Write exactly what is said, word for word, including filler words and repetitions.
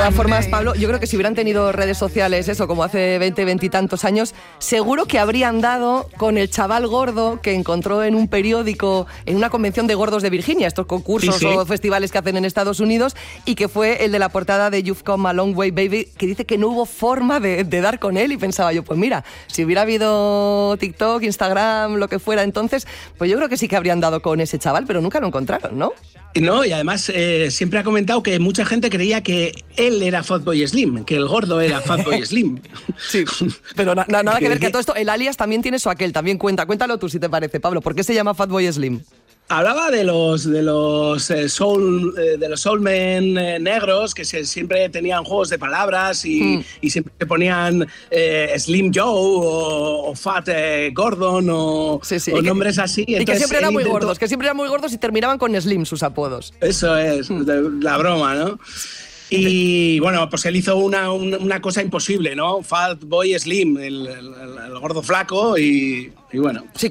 todas formas, Pablo, yo creo que si hubieran tenido redes sociales, eso, como hace veinte, veinte y tantos años, seguro que habrían dado con el chaval gordo que encontró en un periódico, en una convención de gordos de Virginia, estos concursos sí, sí. o festivales que hacen en Estados Unidos, y que fue el de la portada de You've Come a Long Way, Baby, que dice que no hubo forma de, de dar con él, y pensaba yo, pues mira, si hubiera habido TikTok, Instagram, lo que fuera entonces, pues yo creo que sí que habrían dado con ese chaval, pero nunca lo encontraron, ¿no? No, y además eh, siempre ha comentado que mucha gente creía que él era Fatboy Slim, que el gordo era Fatboy Slim. Sí, pero na- nada que ver, que todo esto, el alias también tiene su aquel, también cuenta. Cuéntalo tú si te parece, Pablo, ¿por qué se llama Fatboy Slim? Hablaba de los de los eh, soul eh, de los soulmen eh, negros que se, siempre tenían juegos de palabras y, mm. y siempre se ponían eh, Slim Joe o, o Fat eh, Gordon o, sí, sí. o nombres que, así. Entonces, y que siempre eran muy intentó... gordos, que siempre eran muy gordos y terminaban con Slim sus apodos. Eso es, mm. la broma, ¿no? Y bueno, pues él hizo una, una, una cosa imposible, ¿no? Fat Boy Slim, el, el, el gordo flaco y, y bueno. Sí,